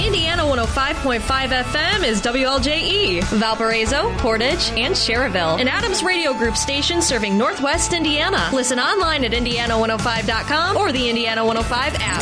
Indiana 105.5 FM is WLJE, Valparaiso, Portage, and Cherryville. An Adams Radio Group station serving Northwest Indiana. Listen online at Indiana105.com or the Indiana 105 app.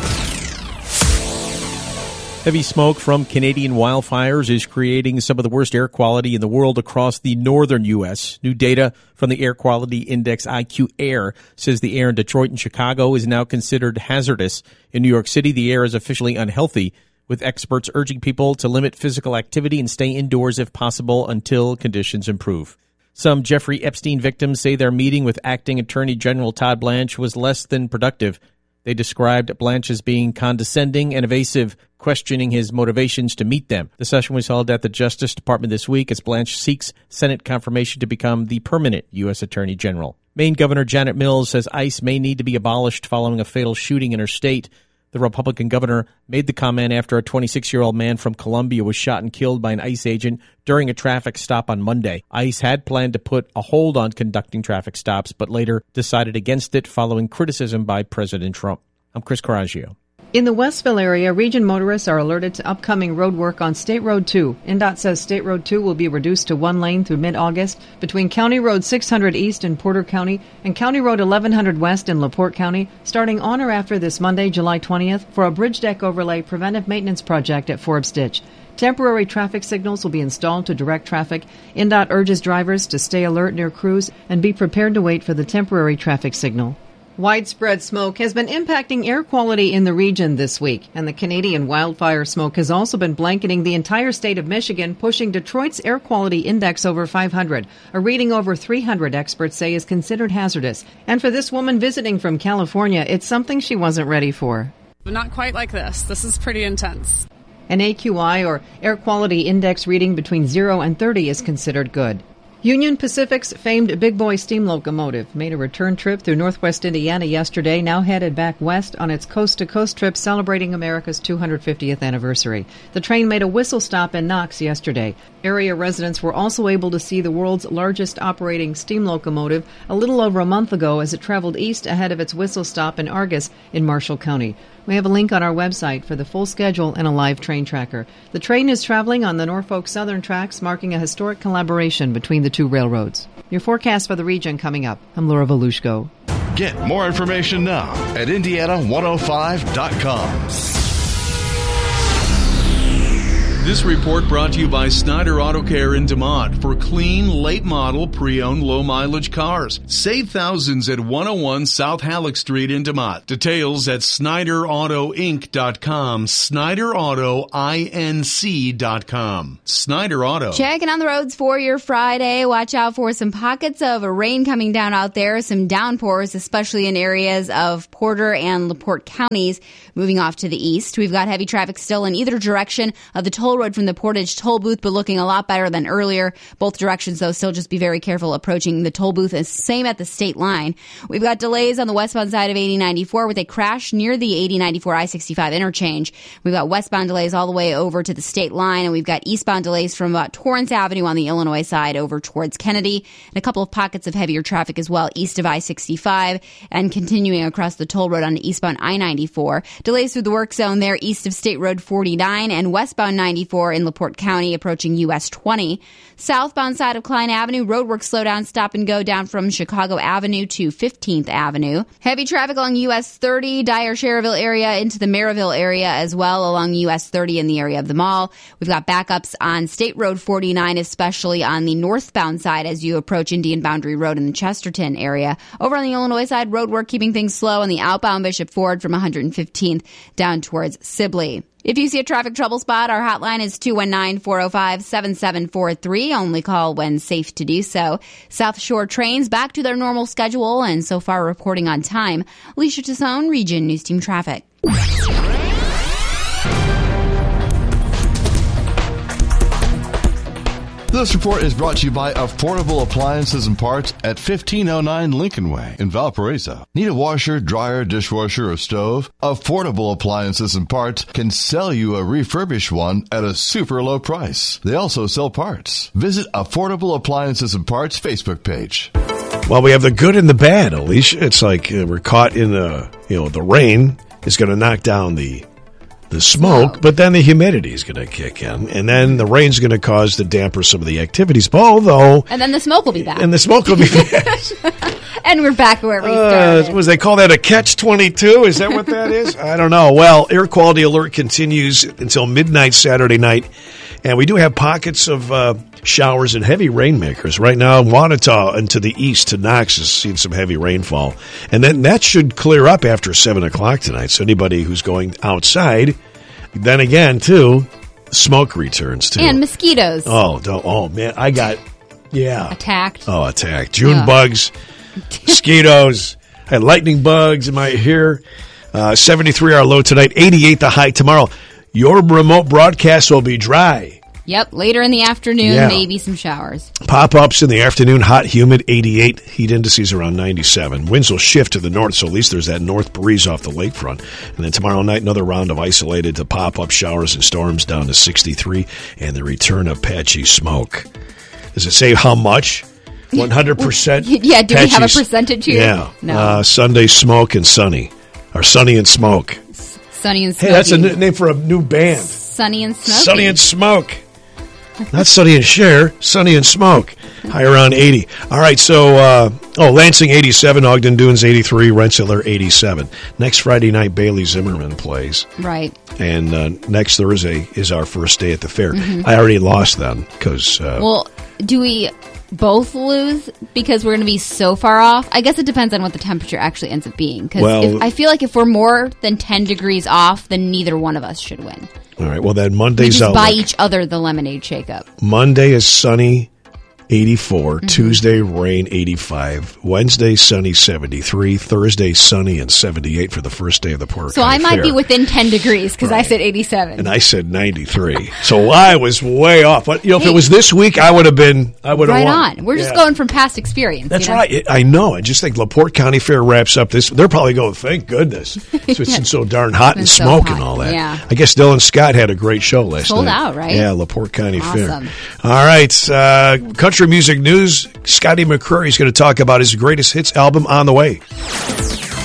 Heavy smoke from Canadian wildfires is creating some of the worst air quality in the world across the northern U.S. New data from the Air Quality Index IQ Air says the air in Detroit and Chicago is now considered hazardous. In New York City, the air is officially unhealthy, with experts urging people to limit physical activity and stay indoors if possible until conditions improve. Some Jeffrey Epstein victims say their meeting with Acting Attorney General Todd Blanche was less than productive. They described Blanche as being condescending and evasive, questioning his motivations to meet them. The session was held at the Justice Department this week as Blanche seeks Senate confirmation to become the permanent U.S. Attorney General. Maine Governor Janet Mills says ICE may need to be abolished following a fatal shooting in her state. The Republican governor made the comment after a 26-year-old man from Columbia was shot and killed by an ICE agent during a traffic stop on Monday. ICE had planned to put a hold on conducting traffic stops, but later decided against it following criticism by President Trump. I'm Chris Coraggio. In the Westville area, region motorists are alerted to upcoming road work on State Road 2. INDOT says State Road 2 will be reduced to one lane through mid-August between County Road 600 East in Porter County and County Road 1100 West in LaPorte County, starting on or after this Monday, July 20th, for a bridge deck overlay preventive maintenance project at Forbes Ditch. Temporary traffic signals will be installed to direct traffic. INDOT urges drivers to stay alert near crews and be prepared to wait for the temporary traffic signal. Widespread smoke has been impacting air quality in the region this week, and the Canadian wildfire smoke has also been blanketing the entire state of Michigan, pushing Detroit's air quality index over 500, a reading over 300 experts say is considered hazardous. And for this woman visiting from California, it's something she wasn't ready for. Not quite like this. This is pretty intense. An AQI, or air quality index, reading between 0 and 30 is considered good. Union Pacific's famed Big Boy steam locomotive made a return trip through northwest Indiana yesterday, now headed back west on its coast-to-coast trip celebrating America's 250th anniversary. The train made a whistle stop in Knox yesterday. Area residents were also able to see the world's largest operating steam locomotive a little over a month ago as it traveled east ahead of its whistle stop in Argus in Marshall County. We have a link on our website for the full schedule and a live train tracker. The train is traveling on the Norfolk Southern tracks, marking a historic collaboration between the two railroads. Your forecast for the region coming up. I'm Laura Volushko. Get more information now at Indiana105.com. This report brought to you by Snyder Auto Care in DeMont for clean, late-model, pre-owned, low-mileage cars. Save thousands at 101 South Halleck Street in DeMont. Details at SnyderAutoInc.com, SnyderAutoInc.com. Snyder Auto. Checking on the roads for your Friday. Watch out for some pockets of rain coming down out there, some downpours, especially in areas of Porter and LaPorte counties. Moving off to the east, we've got heavy traffic still in either direction of the toll road from the Portage toll booth, but looking a lot better than earlier. Both directions, though, still just be very careful approaching the toll booth. Is same at the state line. We've got delays on the westbound side of 8094 with a crash near the 8094 I-65 interchange. We've got westbound delays all the way over to the state line, and we've got eastbound delays from about Torrance Avenue on the Illinois side over towards Kennedy, and a couple of pockets of heavier traffic as well east of I-65 and continuing across the toll road on the eastbound I-94. Delays through the work zone there east of State Road 49 and westbound 94 in LaPorte County approaching US 20. Southbound side of Klein Avenue, roadwork slowdown, stop and go down from Chicago Avenue to 15th Avenue. Heavy traffic along US 30, Dyer-Cherryville area into the Maryville area as well along US 30 in the area of the mall. We've got backups on State Road 49, especially on the northbound side as you approach Indian Boundary Road in the Chesterton area. Over on the Illinois side, roadwork keeping things slow on the outbound Bishop Ford from 115th down towards Sibley. If you see a traffic trouble spot, our hotline is 219-405-7743. Only call when safe to do so. South Shore trains back to their normal schedule and so far reporting on time. Alicia Tassone, Region News Team Traffic. This report is brought to you by Affordable Appliances and Parts at 1509 Lincoln Way in Valparaiso. Need a washer, dryer, dishwasher, or stove? Affordable Appliances and Parts can sell you a refurbished one at a super low price. They also sell parts. Visit Affordable Appliances and Parts Facebook page. Well, we have the good and the bad, Alicia. It's like we're caught in the rain is going to knock down the the smoke, but then the humidity is going to kick in, and then the rain's going to cause to damper some of the activities. Although, and then the smoke will be back. And the smoke will be back. And we're back where we started. Was they call that a catch-22? Is that what that is? I don't know. Well, air quality alert continues until midnight Saturday night, and we do have pockets of showers and heavy rainmakers. Right now, Wanata and to the east to Knox is seeing some heavy rainfall, and then that should clear up after 7 o'clock tonight. So anybody who's going outside, then again, too, smoke returns, too. And mosquitoes. Oh, man, I got, attacked. Oh, attacked. June bugs. Mosquitoes. I had lightning bugs in my hair. 73 our low tonight, 88 the high tomorrow. Your remote broadcast will be dry. Yep, later in the afternoon, maybe some showers. Pop-ups in the afternoon, hot, humid, 88. Heat indices around 97. Winds will shift to the north, so at least there's that north breeze off the lakefront. And then tomorrow night, another round of isolated to pop-up showers and storms down to 63, and the return of patchy smoke. Does it say how much? 100%? Yeah, do we have a percentage here? Yeah. No. Sunday, smoke and sunny. Or Sunny and Smoke. Sunny and Smoke. Hey, that's a name for a new band. Sunny and Smoke. Sunny and Smoke. Not Sunny and Cher, Sunny and Smoke. High around 80. All right, so, Lansing 87, Ogden Dunes 83, Rensselaer 87. Next Friday night, Bailey Zimmerman plays. Right. And next Thursday is our first day at the fair. Mm-hmm. I already lost then because... well, do we both lose because we're going to be so far off? I guess it depends on what the temperature actually ends up being. Because I feel like if we're more than 10 degrees off, then neither one of us should win. All right, well, then Monday's we just buy each other the lemonade shake-up. Monday is sunny, 84. Mm-hmm. Tuesday, rain, 85. Wednesday, sunny, 73. Thursday, sunny and 78 for the first day of the Porter County So I might Fair. be within 10 degrees because I said 87. And I said 93. So I was way off. But, if it was this week, I would have won. Right on. We're just going from past experience. That's right. I know. I just think LaPorte County Fair wraps up this. They're probably going, thank goodness. It's been so darn hot and smoke and all that. Yeah. I guess Dylan Scott had a great show last night. Sold out, right? Yeah, LaPorte County Fair. Awesome. All right. Country music news. Scotty McCreery's going to talk about his greatest hits album On the Way.